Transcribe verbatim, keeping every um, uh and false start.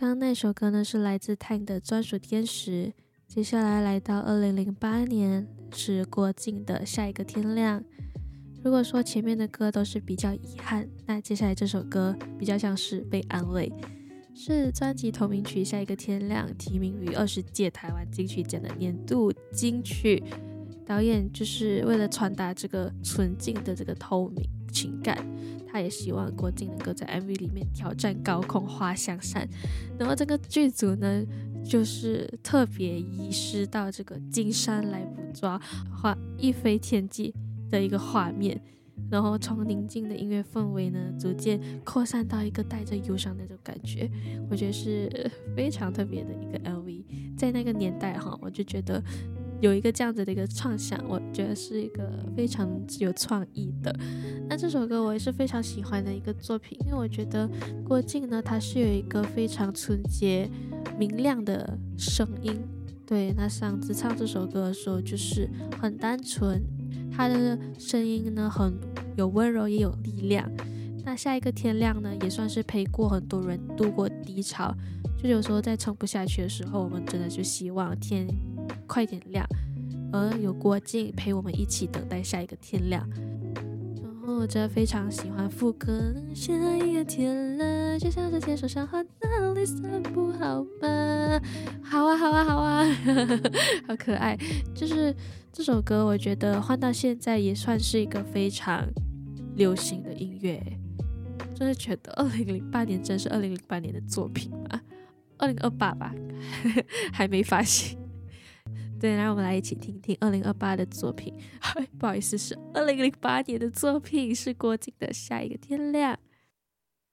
刚刚那首歌呢是来自 Tank 的专属天使。接下来来到二零零八年，是郭靖的下一个天亮。如果说前面的歌都是比较遗憾，那接下来这首歌比较像是被安慰，是专辑同名曲《下一个天亮》，提名于二十届台湾金曲奖的年度金曲。导演就是为了传达这个纯净的这个透明情感，他也希望郭靖能够在 M V 里面挑战高空滑翔伞。然后这个剧组呢，就是特别移师到这个金山来捕捉画一飞天际的一个画面，然后从宁静的音乐氛围呢，逐渐扩散到一个带着忧伤的那种感觉。我觉得是非常特别的一个 M V， 在那个年代哈，我就觉得有一个这样子的一个创想，我觉得是一个非常有创意的。那这首歌我也是非常喜欢的一个作品，因为我觉得郭靖呢，他是有一个非常纯洁明亮的声音。对，那上次唱这首歌的时候就是很单纯，他的声音呢很有温柔也有力量。那下一个天亮呢，也算是陪过很多人度过低潮，就有时候在撑不下去的时候，我们真的就希望天快点亮，而有郭靖陪我们一起等待下一个天亮。然后我真的非常喜欢副歌，下一个天亮，就像是天手上换哪里散步好吗？好啊好啊好啊好可爱。就是这首歌我觉得换到现在也算是一个非常流行的音乐，真的觉得二零零八年真是二零零八年的作品嘛，二零二八吧还没发行。对，然后我们来一起听听二零二八的作品不好意思，是二零零八年的作品，是郭靖的下一个天亮。